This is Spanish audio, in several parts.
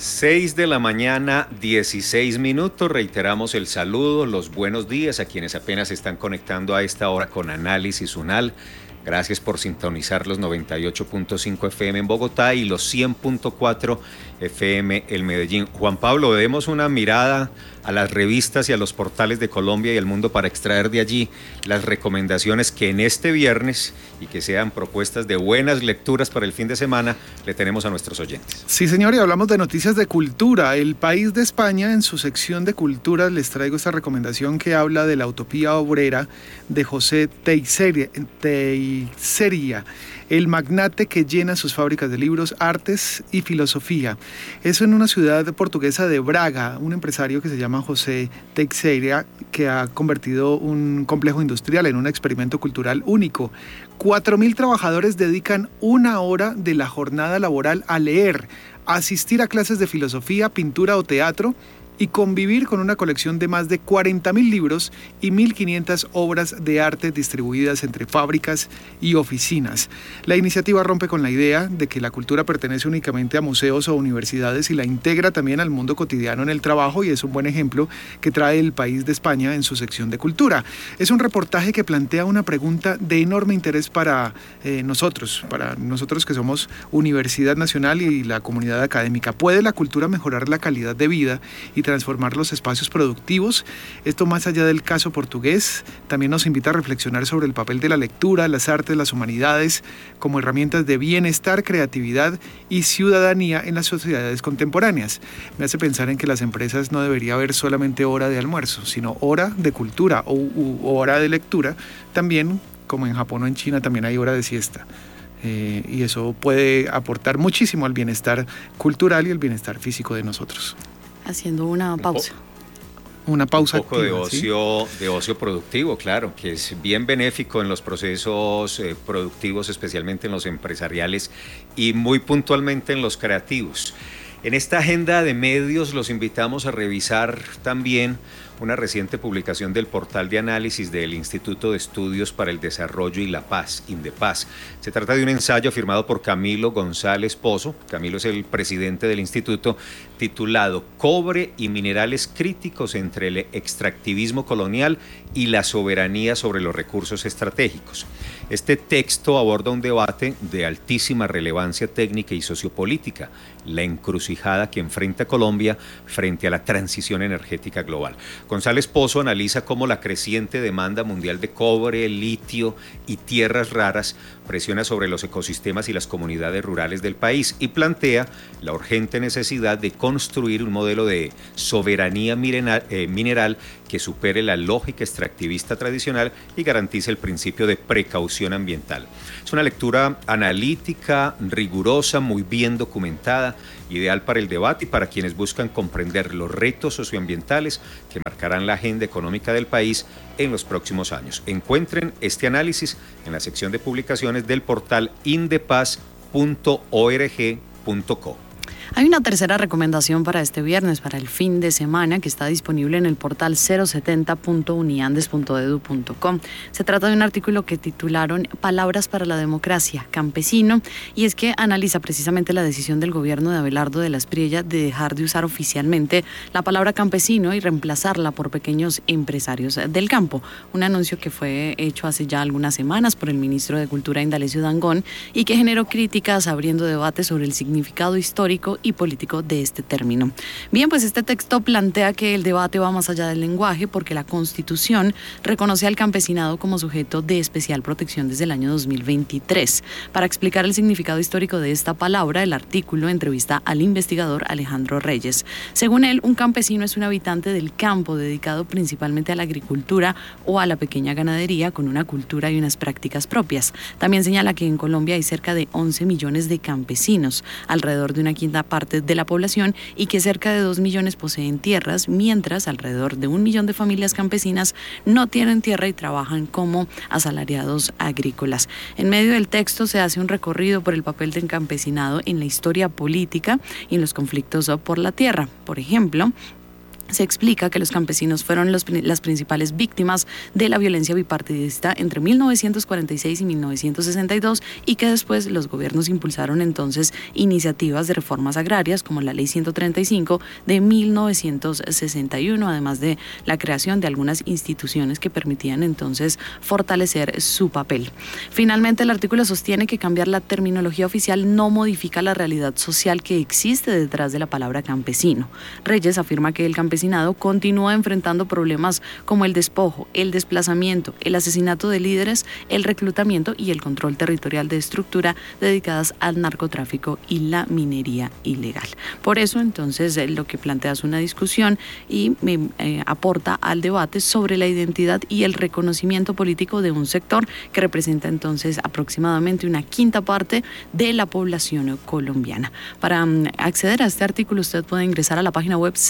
6 de la mañana, 16 minutos. Reiteramos el saludo, los buenos días a quienes apenas se están conectando a esta hora con Análisis UNAL. Gracias por sintonizar los 98.5 FM en Bogotá y los 100.4 FM en Medellín. Juan Pablo, demos una mirada a las revistas y a los portales de Colombia y el mundo para extraer de allí las recomendaciones que en este viernes, y que sean propuestas de buenas lecturas para el fin de semana, le tenemos a nuestros oyentes. Sí, señor, y hablamos de noticias de cultura. El País de España, en su sección de cultura, les traigo esta recomendación que habla de la utopía obrera de José Teixeira, el magnate que llena sus fábricas de libros, artes y filosofía. Eso en una ciudad portuguesa de Braga, un empresario que se llama José Teixeira, que ha convertido un complejo industrial en un experimento cultural único. 4.000 trabajadores dedican 1 hora de la jornada laboral a leer, a asistir a clases de filosofía, pintura o teatro, y convivir con una colección de más de 40.000 libros y 1.500 obras de arte distribuidas entre fábricas y oficinas. La iniciativa rompe con la idea de que la cultura pertenece únicamente a museos o universidades y la integra también al mundo cotidiano en el trabajo, y es un buen ejemplo que trae El País de España en su sección de cultura. Es un reportaje que plantea una pregunta de enorme interés para nosotros que somos Universidad Nacional y la comunidad académica. ¿Puede la cultura mejorar la calidad de vida y transformar los espacios productivos? Esto, más allá del caso portugués, también nos invita a reflexionar sobre el papel de la lectura, las artes, las humanidades como herramientas de bienestar, creatividad y ciudadanía en las sociedades contemporáneas. Me hace pensar en que las empresas no debería haber solamente hora de almuerzo, sino hora de cultura o hora de lectura. También, como en Japón o en China, también hay hora de siesta. Y eso puede aportar muchísimo al bienestar cultural y el bienestar físico de nosotros. Haciendo una pausa. Una pausa un poco activa, de ocio productivo, claro, que es bien benéfico en los procesos productivos, especialmente en los empresariales y muy puntualmente en los creativos. En esta agenda de medios los invitamos a revisar también una reciente publicación del portal de análisis del Instituto de Estudios para el Desarrollo y la Paz, INDEPAZ. Se trata de un ensayo firmado por Camilo González Pozo. Camilo es el presidente del instituto, titulado Cobre y minerales críticos entre el extractivismo colonial y la soberanía sobre los recursos estratégicos. Este texto aborda un debate de altísima relevancia técnica y sociopolítica, la encrucijada que enfrenta Colombia frente a la transición energética global. González Pozo analiza cómo la creciente demanda mundial de cobre, litio y tierras raras presiona sobre los ecosistemas y las comunidades rurales del país y plantea la urgente necesidad de construir un modelo de soberanía mineral que supere la lógica extractivista tradicional y garantice el principio de precaución ambiental. Es una lectura analítica, rigurosa, muy bien documentada, ideal para el debate y para quienes buscan comprender los retos socioambientales que marcarán la agenda económica del país en los próximos años. Encuentren este análisis en la sección de publicaciones del portal indepaz.org.co. Hay una tercera recomendación para este viernes, para el fin de semana, que está disponible en el portal 070.uniandes.edu.com. Se trata de un artículo que titularon Palabras para la democracia, campesino, y es que analiza precisamente la decisión del gobierno de Abelardo de la Espriella de dejar de usar oficialmente la palabra campesino y reemplazarla por pequeños empresarios del campo. Un anuncio que fue hecho hace ya algunas semanas por el ministro de Cultura, Indalecio Dangond, y que generó críticas abriendo debate sobre el significado histórico y político de este término. Bien, pues este texto plantea que el debate va más allá del lenguaje porque la Constitución reconoce al campesinado como sujeto de especial protección desde el año 2023. Para explicar el significado histórico de esta palabra, el artículo entrevista al investigador Alejandro Reyes. Según él, un campesino es un habitante del campo dedicado principalmente a la agricultura o a la pequeña ganadería con una cultura y unas prácticas propias. También señala que en Colombia hay cerca de 11 millones de campesinos, alrededor de una quinta parte de la población, y que cerca de 2 millones poseen tierras, mientras alrededor de 1 millón de familias campesinas no tienen tierra y trabajan como asalariados agrícolas. En medio del texto se hace un recorrido por el papel del campesinado en la historia política y en los conflictos por la tierra. Por ejemplo, se explica que los campesinos fueron las principales víctimas de la violencia bipartidista entre 1946 y 1962 y que después los gobiernos impulsaron entonces iniciativas de reformas agrarias como la Ley 135 de 1961, además de la creación de algunas instituciones que permitían entonces fortalecer su papel. Finalmente, el artículo sostiene que cambiar la terminología oficial no modifica la realidad social que existe detrás de la palabra campesino. Reyes afirma que el campesinado continúa enfrentando problemas como el despojo, el desplazamiento, el asesinato de líderes, el reclutamiento y el control territorial de estructura dedicadas al narcotráfico y la minería ilegal. Por eso, entonces, lo que plantea es una discusión y aporta al debate sobre la identidad y el reconocimiento político de un sector que representa entonces aproximadamente una quinta parte de la población colombiana. Para acceder a este artículo, usted puede ingresar a la página web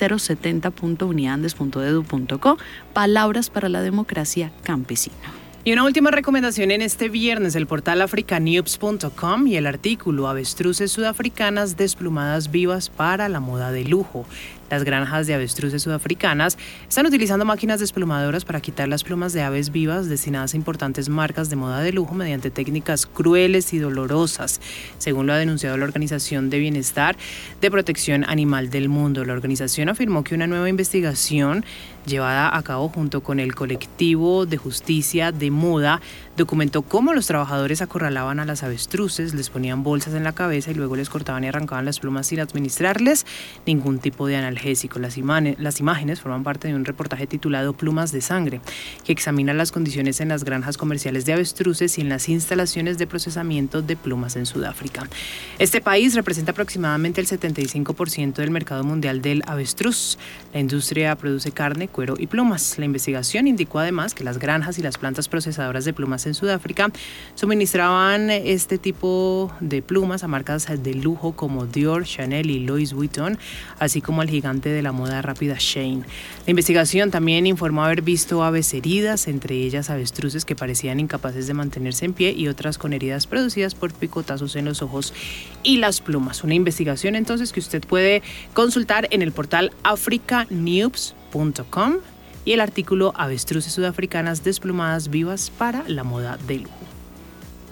070.uniandes.edu.co, Palabras para la democracia campesina. Y una última recomendación en este viernes, el portal africanews.com y el artículo Avestruces sudafricanas desplumadas vivas para la moda de lujo. Las granjas de avestruces sudafricanas están utilizando máquinas desplumadoras para quitar las plumas de aves vivas destinadas a importantes marcas de moda de lujo mediante técnicas crueles y dolorosas, según lo ha denunciado la Organización de Bienestar de Protección Animal del Mundo. La organización afirmó que una nueva investigación llevada a cabo junto con el colectivo de justicia de moda documentó cómo los trabajadores acorralaban a las avestruces, les ponían bolsas en la cabeza y luego les cortaban y arrancaban las plumas sin administrarles ningún tipo de analgésico. Las imágenes forman parte de un reportaje titulado Plumas de Sangre, que examina las condiciones en las granjas comerciales de avestruces y en las instalaciones de procesamiento de plumas en Sudáfrica. Este país representa aproximadamente el 75% del mercado mundial del avestruz. La industria produce carne, cuero y plumas. La investigación indicó además que las granjas y las plantas procesadoras de plumas en Sudáfrica suministraban este tipo de plumas a marcas de lujo como Dior, Chanel y Louis Vuitton, así como al gigante de la moda rápida Shein. La investigación también informó haber visto aves heridas, entre ellas avestruces que parecían incapaces de mantenerse en pie y otras con heridas producidas por picotazos en los ojos y las plumas. Una investigación entonces que usted puede consultar en el portal africanews.com y el artículo Avestruces sudafricanas desplumadas vivas para la moda de lujo.